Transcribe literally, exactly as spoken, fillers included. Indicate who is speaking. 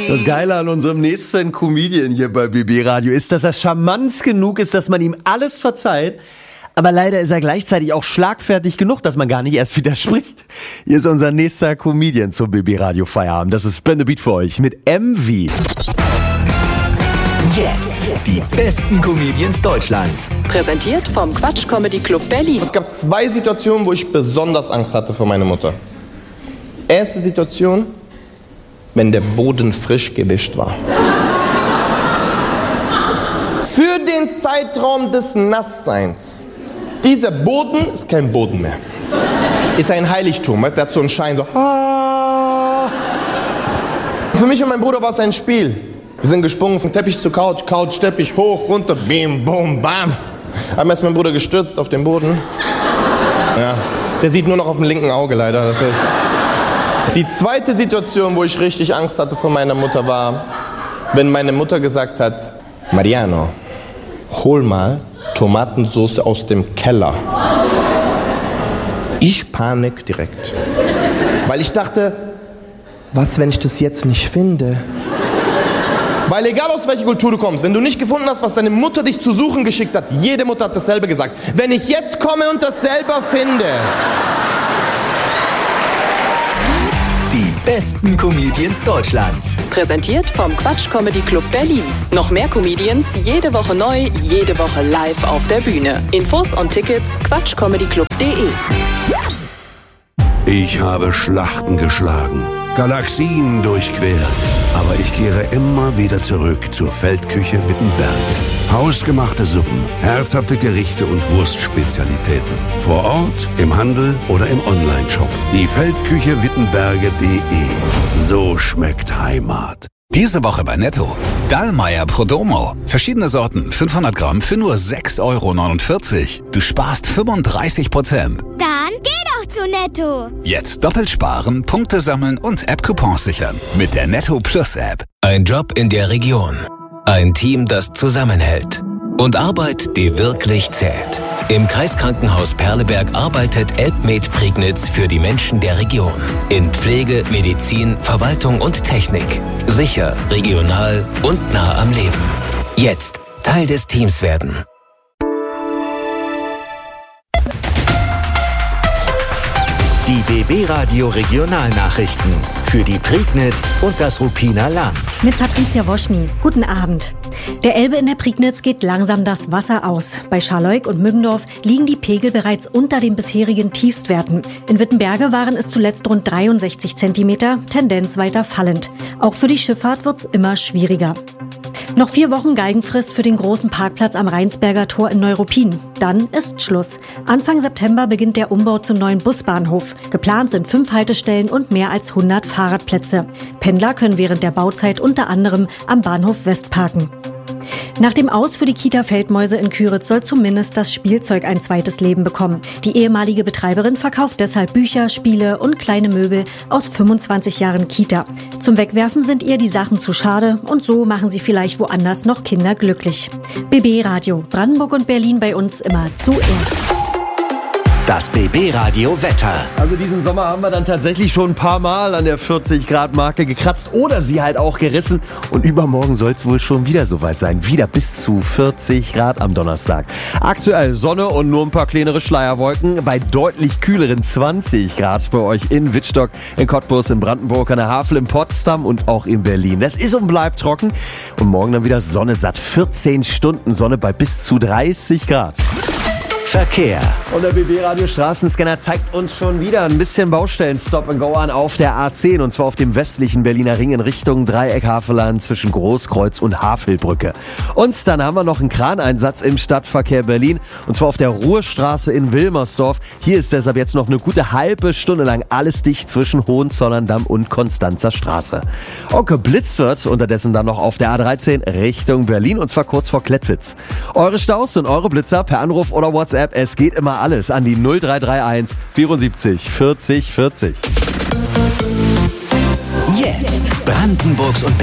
Speaker 1: Das Geile an unserem nächsten Comedian hier bei B B Radio ist, dass er charmant genug ist, dass man ihm alles verzeiht. Aber leider ist er gleichzeitig auch schlagfertig genug, dass man gar nicht erst widerspricht. Hier ist unser nächster Comedian zum B B Radio Feierabend. Das ist Ben the Beat für euch mit M V.
Speaker 2: Jetzt die besten Comedians Deutschlands.
Speaker 3: Präsentiert vom Quatsch Comedy Club Berlin.
Speaker 4: Es gab zwei Situationen, wo ich besonders Angst hatte vor meiner Mutter. Erste Situation, wenn der Boden frisch gewischt war. Für den Zeitraum des Nassseins. Dieser Boden ist kein Boden mehr. Ist ein Heiligtum, der hat so einen Schein, so. Für mich und meinen Bruder war es ein Spiel. Wir sind gesprungen von Teppich zu Couch, Couch, Teppich, hoch, runter, bim, bum, bam. Einmal ist mein Bruder gestürzt auf den Boden. Ja, der sieht nur noch auf dem linken Auge leider, das ist... Die zweite Situation, wo ich richtig Angst hatte vor meiner Mutter, war, wenn meine Mutter gesagt hat, Mariano, hol mal Tomatensauce aus dem Keller. Ich panik direkt. Weil ich dachte, was, wenn ich das jetzt nicht finde? Weil egal aus welcher Kultur du kommst, wenn du nicht gefunden hast, was deine Mutter dich zu suchen geschickt hat, jede Mutter hat dasselbe gesagt. Wenn ich jetzt komme und das selber finde.
Speaker 2: Die besten Comedians Deutschlands.
Speaker 3: Präsentiert vom Quatsch Comedy Club Berlin. Noch mehr Comedians, jede Woche neu, jede Woche live auf der Bühne. Infos und Tickets quatschcomedyclub punkt de.
Speaker 5: Ich habe Schlachten geschlagen, Galaxien durchquert, aber ich kehre immer wieder zurück zur Feldküche Wittenberge. Hausgemachte Suppen, herzhafte Gerichte und Wurstspezialitäten. Vor Ort, im Handel oder im Onlineshop. Die Feldküche Wittenberge punkt de. So schmeckt Heimat.
Speaker 6: Diese Woche bei Netto. Dallmayr Prodomo. Verschiedene Sorten, fünfhundert Gramm für nur sechs Euro neunundvierzig. Du sparst fünfunddreißig Prozent.
Speaker 7: Dann geh doch zu Netto.
Speaker 6: Jetzt doppelt sparen, Punkte sammeln und App-Coupons sichern. Mit der Netto Plus App.
Speaker 8: Ein Job in der Region. Ein Team, das zusammenhält. Und Arbeit, die wirklich zählt. Im Kreiskrankenhaus Perleberg arbeitet Elbmed Prignitz für die Menschen der Region. In Pflege, Medizin, Verwaltung und Technik. Sicher, regional und nah am Leben. Jetzt Teil des Teams werden.
Speaker 2: Die B B Radio Regionalnachrichten für die Prignitz und das Ruppiner Land.
Speaker 9: Mit Patricia Woschny. Guten Abend. Der Elbe in der Prignitz geht langsam das Wasser aus. Bei Scharleuk und Müggendorf liegen die Pegel bereits unter den bisherigen Tiefstwerten. In Wittenberge waren es zuletzt rund dreiundsechzig Zentimeter, Tendenz weiter fallend. Auch für die Schifffahrt wird's immer schwieriger. Noch vier Wochen Galgenfrist für den großen Parkplatz am Rheinsberger Tor in Neuruppin. Dann ist Schluss. Anfang September beginnt der Umbau zum neuen Busbahnhof. Geplant sind fünf Haltestellen und mehr als hundert Fahrradplätze. Pendler können während der Bauzeit unter anderem am Bahnhof West parken. Nach dem Aus für die Kita Feldmäuse in Küritz soll zumindest das Spielzeug ein zweites Leben bekommen. Die ehemalige Betreiberin verkauft deshalb Bücher, Spiele und kleine Möbel aus fünfundzwanzig Jahren Kita. Zum Wegwerfen sind ihr die Sachen zu schade und so machen sie vielleicht woanders noch Kinder glücklich. B B Radio, Brandenburg und Berlin bei uns immer zuerst.
Speaker 2: Das B B Radio Wetter.
Speaker 1: Also diesen Sommer haben wir dann tatsächlich schon ein paar Mal an der vierzig Grad Marke gekratzt oder sie halt auch gerissen. Und übermorgen soll es wohl schon wieder soweit sein. Wieder bis zu vierzig Grad am Donnerstag. Aktuell Sonne und nur ein paar kleinere Schleierwolken bei deutlich kühleren zwanzig Grad bei euch in Wittstock, in Cottbus, in Brandenburg, an der Havel, in Potsdam und auch in Berlin. Das ist und bleibt trocken. Und morgen dann wieder Sonne satt. vierzehn Stunden Sonne bei bis zu dreißig Grad.
Speaker 2: Verkehr.
Speaker 1: Und der B B-Radio Straßenscanner zeigt uns schon wieder ein bisschen Baustellen Stop and Go an auf der A zehn und zwar auf dem westlichen Berliner Ring in Richtung Dreieck-Haveland zwischen Großkreuz und Havelbrücke. Und dann haben wir noch einen Kraneinsatz im Stadtverkehr Berlin und zwar auf der Ruhrstraße in Wilmersdorf. Hier ist deshalb jetzt noch eine gute halbe Stunde lang alles dicht zwischen Hohenzollern-Damm und Konstanzer Straße. Und geblitzt wird unterdessen dann noch auf der A dreizehn Richtung Berlin und zwar kurz vor Klettwitz. Eure Staus und eure Blitzer per Anruf oder WhatsApp. Es geht immer alles an die null drei drei eins vierundsiebzig vierzig vierzig.
Speaker 2: Jetzt Brandenburgs und